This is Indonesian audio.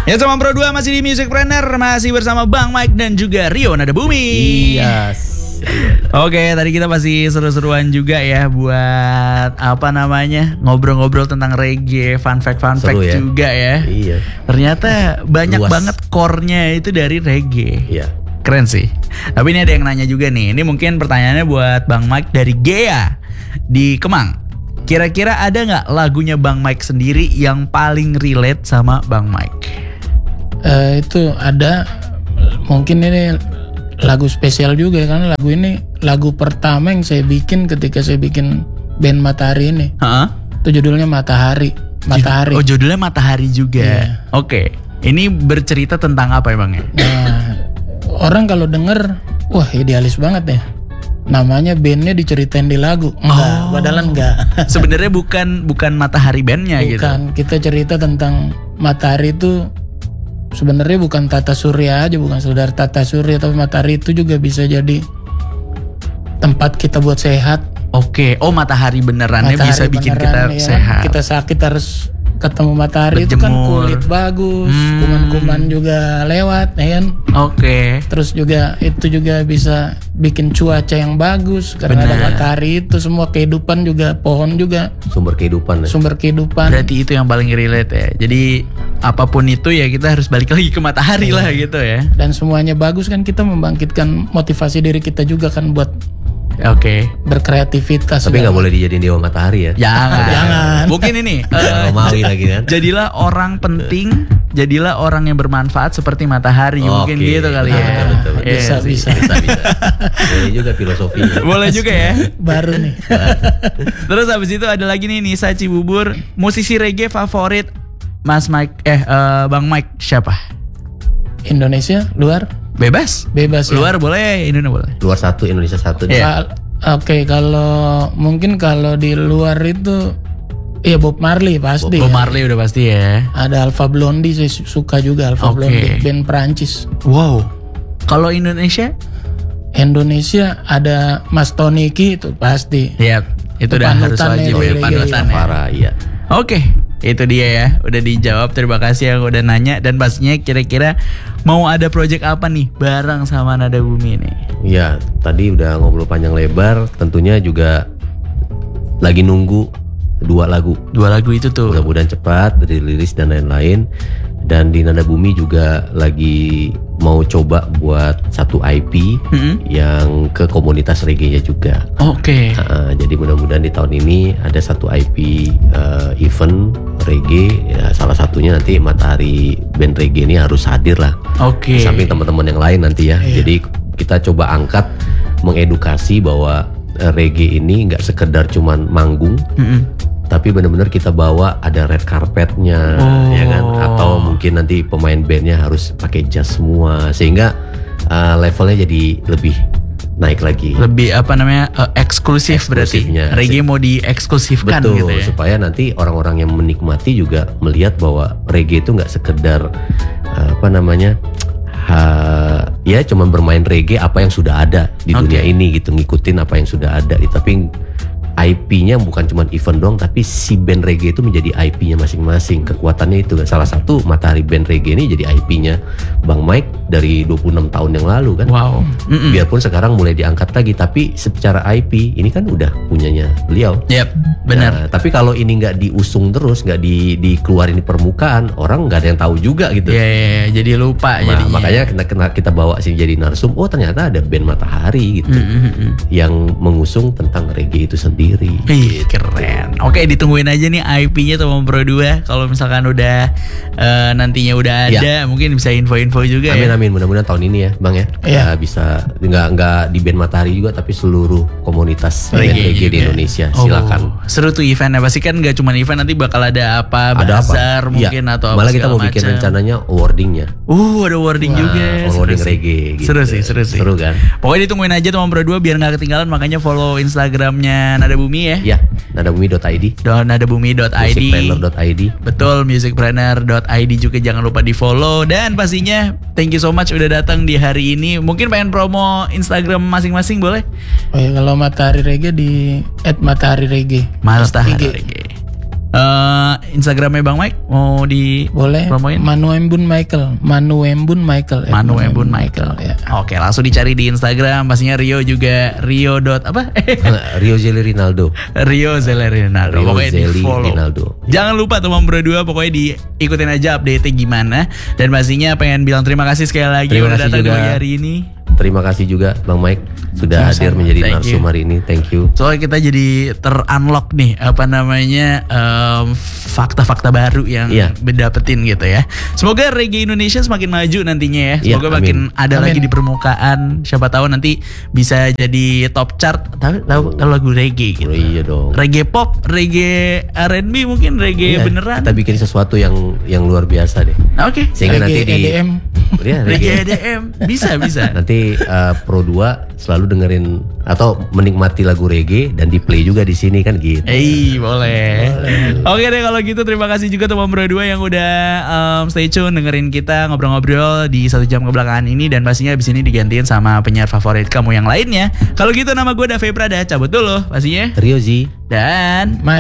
Ya sama Pro 2 masih di Musicpreneur, masih bersama Bang Mike dan juga Rio Nada Bumi. Yes. Oke, tadi kita masih seru-seruan juga ya buat ngobrol-ngobrol tentang reggae, fun fact ya? juga ya. Iya. Ternyata banyak Luas. banget core-nya itu dari reggae. Iya. Keren sih. Tapi ini ada yang nanya juga nih. Ini mungkin pertanyaannya buat Bang Mike dari Gea di Kemang. Kira-kira ada nggak lagunya Bang Mike sendiri yang paling relate sama Bang Mike? Itu ada, mungkin ini lagu spesial juga karena lagu ini lagu pertama yang saya bikin ketika saya bikin band Matahari ini. Itu judulnya Matahari. Oh, judulnya Matahari juga. Iya. Oke. Ini bercerita tentang apa emang ya? Nah, orang kalau denger, wah idealis banget ya. Namanya bandnya diceritain di lagu. Padahal enggak. Sebenarnya bukan Matahari bandnya gitu. Bukan, kita cerita tentang Matahari itu sebenarnya bukan tata surya aja, bukan sekedar tata surya, tapi matahari itu juga bisa jadi tempat kita buat sehat. Oke, matahari benerannya Matahari bisa bikin beneran, kita ya. sehat. Kita sakit harus ketemu matahari. Berjemur. Itu kan kulit bagus, kuman-kuman juga lewat, ya kan? Oke. Terus juga itu juga bisa bikin cuaca yang bagus karena ada matahari itu, semua kehidupan juga, pohon juga Sumber kehidupan. sumber kehidupan. Berarti itu yang paling relate ya. Jadi apapun itu ya kita harus balik lagi ke matahari lah gitu ya. Dan semuanya bagus kan, kita membangkitkan motivasi diri kita juga kan buat Oke. berkreativitas. Tapi nggak boleh dijadiin dewa matahari ya. Jangan. Mungkin ini Romawi lagi kan. jadilah orang penting, jadilah orang yang bermanfaat seperti matahari. Mungkin Oke. gitu kali ya. Betul. Iya Bisa. Bisa. Boleh juga filosofi. Boleh juga ya. Baru nih. Terus habis itu ada lagi nih Nisa Cibubur, musisi reggae favorit Mas Mike Bang Mike siapa? Indonesia, luar, Bebas bebas ya. Luar boleh, Indonesia boleh. Luar satu, Indonesia satu. Iya. Oke, kalau mungkin kalau di luar itu ya Bob Marley pasti. Bob ya. Marley udah pasti ya. Ada Alpha Blondy, saya suka juga Alpha Oke. Blondy, band Prancis. Wow. Kalau Indonesia? Indonesia ada Mas Toniki itu pasti. Ya, itu udah harus Panutan wajib ya, ya, panutan ya. Parah, iya. Oke, itu dia ya. Udah dijawab. Terima kasih yang udah nanya. Dan pastinya kira-kira mau ada project apa nih bareng sama Nada Bumi nih? Iya, tadi udah ngobrol panjang lebar. Tentunya juga lagi nunggu 2 lagu. 2 lagu itu tuh. Mudah-mudahan cepat dirilis dan lain-lain. Dan di Nada Bumi juga lagi mau coba buat satu IP yang ke komunitas reggae-nya juga. Oke. Jadi mudah-mudahan di tahun ini ada satu IP event reggae. Ya, salah satunya nanti Matahari band reggae ini harus hadir lah. Oke. Di samping teman-teman yang lain nanti ya. Jadi kita coba angkat, mengedukasi bahwa reggae ini nggak sekedar cuman manggung. Tapi benar-benar kita bawa ada red carpetnya, ya kan? Atau mungkin nanti pemain bandnya harus pakai jas semua, sehingga levelnya jadi lebih naik lagi. Lebih eksklusif berarti. Eksklusifnya. Reggae mau dieksklusifkan Betul, gitu ya. supaya nanti orang-orang yang menikmati juga melihat bahwa reggae itu nggak sekedar ya cuman bermain reggae apa yang sudah ada di dunia ini gitu, ngikutin apa yang sudah ada gitu. Tapi IP-nya bukan cuma event doang, tapi si band reggae itu menjadi IP-nya masing-masing. Kekuatannya itu salah satu Matahari band reggae ini jadi IP-nya Bang Mike dari 26 tahun yang lalu kan. Wow. Biarpun sekarang mulai diangkat lagi, tapi secara IP ini kan udah punyanya beliau. Yep, benar. Nah, tapi kalau ini nggak diusung terus, nggak dikeluarin di permukaan, orang nggak ada yang tahu juga gitu. Ya, jadi lupa Nah, jadinya. makanya kita bawa sini jadi narsum. Oh, ternyata ada band Matahari gitu yang mengusung tentang reggae itu sendiri. Ih, keren. Oke, ditungguin aja nih IP-nya Tomom Pro 2. Kalau misalkan udah nantinya udah ada, mungkin bisa info-info juga Amin ya. amin, mudah-mudahan tahun ini ya, Bang ya. Iya. Bisa nggak di band Matahari juga, tapi seluruh komunitas band Reggae reggae di juga. Indonesia. Silakan. Seru tuh eventnya. Pasti kan gak cuma event, nanti bakal ada apa, Ada bazar apa? mungkin Iya. atau apa Malah kita segala mau bikin macam. rencananya awardingnya. Ada awarding juga. Awarding Seru sih. reggae gitu. Seru sih. Seru kan? Pokoknya ditungguin aja Tomom Pro 2 biar gak ketinggalan. Makanya follow Instagramnya Nada Bumi ya. Ya, nadabumi.id, Nadabumi.id. musicpreneur.id. Betul, musicpreneur.id juga jangan lupa di follow. Dan pastinya thank you so much udah datang di hari ini. Mungkin pengen promo Instagram masing-masing boleh? Oh ya, kalau Matahari Reggae di @matahari reggae. Matahari IG. Reggae. Instagramnya Bang Mike mau di Boleh. promoin? Manuembun Michael. Manuembun Michael. Ya. Oke, langsung dicari di Instagram. Pastinya Rio juga Rio dot apa? Rio Zeli Rinaldo. Rio Zeli Rinaldo. Rio Pokoknya Zeli di follow. Rinaldo. Jangan lupa teman berdua, pokoknya diikutin aja update-nya gimana. Dan pastinya pengen bilang terima kasih sekali lagi Terima udah kasih datang di juga. hari ini. Terima kasih juga Bang Mike sudah hadir menjadi narsum hari ini. Thank you. Soalnya kita jadi ter-unlock nih apa namanya fakta-fakta baru yang Iya. dapetin gitu ya. Semoga reggae Indonesia semakin maju nantinya ya. Iya, Semoga amin. makin ada Amin. lagi di permukaan. Siapa tahu nanti bisa jadi top chart. Tahu kalau lagu reggae gitu. Oh, iya dong. Reggae pop, reggae R&B mungkin reggae Iya, beneran. Kita bikin sesuatu yang luar biasa deh. Oke. Sehingga nanti Reggae di EDM. Ya, Reggae EDM bisa. Nanti Pro 2 selalu dengerin atau menikmati lagu reggae dan di play juga di sini kan gitu. Boleh. Oke deh kalau gitu terima kasih juga teman berdua yang udah stay tune dengerin kita ngobrol-ngobrol di 1 jam kebelakangan ini dan pastinya abis ini digantiin sama penyiar favorit kamu yang lainnya. Kalau gitu nama gue Dave Prada cabut dulu pastinya Rio Z. dan